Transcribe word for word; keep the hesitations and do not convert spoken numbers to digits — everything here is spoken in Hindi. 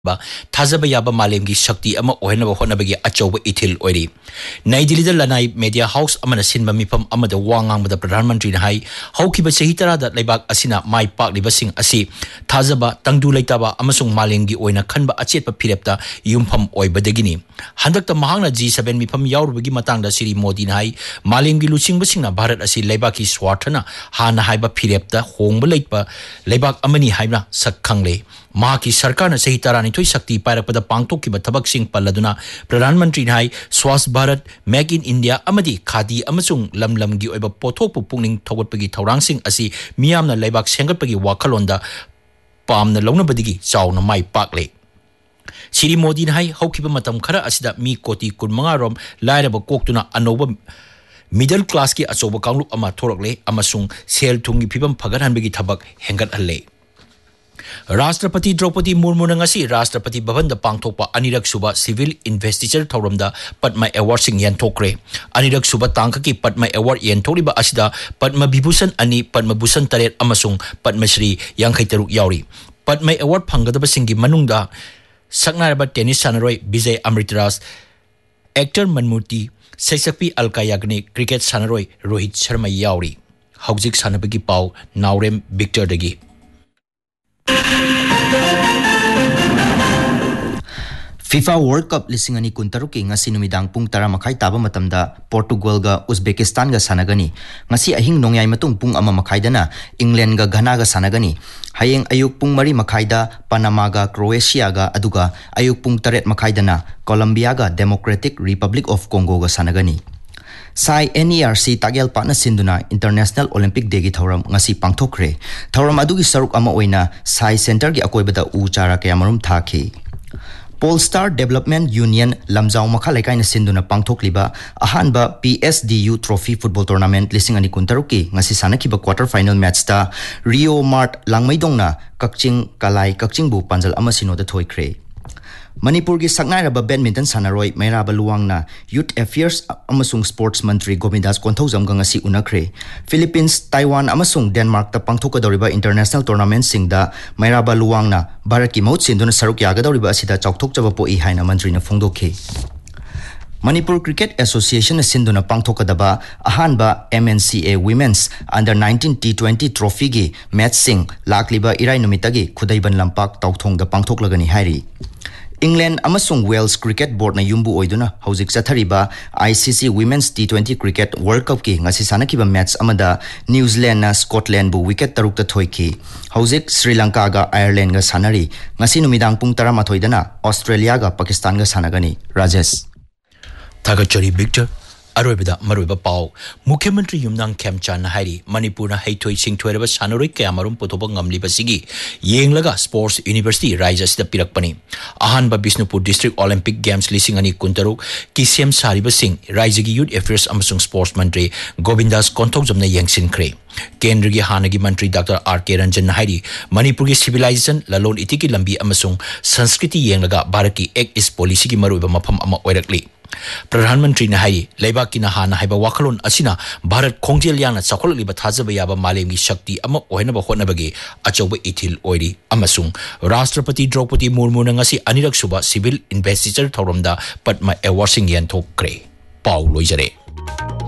थाजब याबा मालेम की शक्ति अमा ओहनब होनबगी अचौब इथिल ओइरी नई दिल्ली द लनाई मीडिया हाउस अमना सिनबा मिफम अमदा वांगांगबदा प्रधानमंत्री हाई हौखिब चही तरादा लेबाक असिना माई पाकलिबसिंग असि थाजब तंगदु लेताबा अमसुंग मालेम की ओइना खनबा अचेतपा फिरेपता युमफम ओइबदगिनी हंदकता महांगना जी सेवन मिफम याउरबगी मतंगदा श्री मोदी हाई मालेम की लुचिंगबसिंगना भारत असि लेबाकी स्वार्थना हाना हाइबा फिरेपता होंगबा लेपा लेबाक अमनी हाइबना सकखंगले माकी सरकार ने सही तरानिथोई शक्ति पायरपद पांगथोकिबा थबकसिंग पल्लदुना प्रधानमंत्री हाई स्वास्थ्य Bharat make in India अमदी khadi अमसुंग लमलमगी ओइबा पोथोकपु पुंगनिंग थौगटपगी थौरांगसिंग असि मियामना लेबाक सेंगटपगी वाखलोंदा पामना लौनबदिगी चावना माई पाकले श्री मोदी हाई हौखिबा मतम खरा असिदा मी कोटी कुनमंगा रोम लायरबा कोक्तुना अनोबा मिडल क्लास की अचौबा कांगलु अमा थोरकले अमसुंग सेल थुंगी फिबम फगरहनबगी थबक हेंगटहले राष्ट्रपति द्रौपदी मुर्मू नंगसी राष्ट्रपति भवन द पांगथोकपा अनिरक सुबा सिविल इन्वेस्टिचर थौरमदा पद्म अवार्ड सिंह यंथोकरे अनिरक सुबा तांक की पद्म अवार्ड यंथोरिबा असिदा पद्म विभूषण अनि पद्म भूषण तरेत अमसुंग पद्मश्री यांखै तरुक यावरी पद्म award फंगदबा सिंगी मनुंगदा सकनारबा tennis सानरोय Vijay Amritraj actor मनमूर्ति सैसपी Alka Yagnik cricket सानरोय Rohit Sharma यावरी हौजिक सानबगी पाव नावरेम विक्टर दगी FIFA World Cup लिसिंग अनि कुंतरुक की ngasi numidang pung tara makhai taba matamda Portugal ga Uzbekistan ga sanagani ngasi ahing nongyai matung pung ama makhai dana England ga Ghana ga sanagani hayeng ayuk pung mari makhai da Panama ga Croatia ga aduga ayuk pung taret makhai dana Colombia ga Democratic Republic of Congo ga sanagani Sai N E R C Tagel Partner Sinduna International Olympic Day gi thoram ngasi pangthokre thoram adugi saruk ama oina Sai Center gi akoibada u chara kayamarum thakhi Polestar Development Union Lamjau Makha Laikai na Sinduna Pangthokliba Ahanba P S D U Trophy Football Tournament lising ani kuntaruki ngasi sanakiba quarter final match ta Rio Mart Langmaidongna Kakching Kalai Kakching bu Panjal ama sinoda thoikre Manipur gi saknairaba badminton sanaroi Mairaba Luwangna Youth Affairs amasung Sports Mantri Govindas Konthaujam ga ngasi unakre Philippines Taiwan amasung Denmark ta pangthokadoriba international tournament singda Mairaba Luwangna Bharat ki maut sinduna saruk yagadoriba asida chauthokchaba poi haina mantri na phongdokhe Manipur Cricket Association na sinduna pangthokadaba ahanba M N C A Women's Under nineteen T twenty Trophy gi match sing lakliba irai numitagi khudaiban lampak tauthongda pangthoklagani hairi England amasung Wales Cricket Board na yumbu oiduna hauzik chathariba I C C Women's T twenty Cricket World Cup ki ngasi sanakiba match amada New Zealand na Scotland bu wicket taruk ta thoiki hauzik Sri Lanka ga Ireland ga sanari ngasi numidang pung taramathoi dana Australia ga Pakistan ga sanagani Rajesh Thagachari Victor अरोबदा मरोबा पाव मुख्यमंत्री युमनांग खेमचान हाइरी Manipur हैथोई सिंथोरबा सानरोई कयामरुम पुथोबा ngamlibasigi yenglaga sports university raija sida pirakpani ahanba bisnupur district olympic games lising ani kuntaruk kisem sariba sing raija gi youth affairs amasung sports mantri govindas konthokjamna yengsinkhre kendra gi hanagi mantri Doctor R K Ranjan hairi manipur gi civilization lalon itiki lambi amasung sanskriti yenglaga bharat ki act is policy gi maroiba mafam ama oirakli प्रधानमंत्री ने हाई लेबा की नहाना हाइबा वाखलोन असिना भारत खोंजेल याना चखोललिबा थाजबा याबा मालेमगी शक्ति अमा ओहनबा होनबगे अचौबा इथिल ओइरी अमसुंग राष्ट्रपति द्रौपदी मुर्मू नंगसी अनिरक सुबा सिविल इन्वेस्टिचर थौरमदा पद्म अवार्ड सिंह यंथोकरे पाउ लोइजरे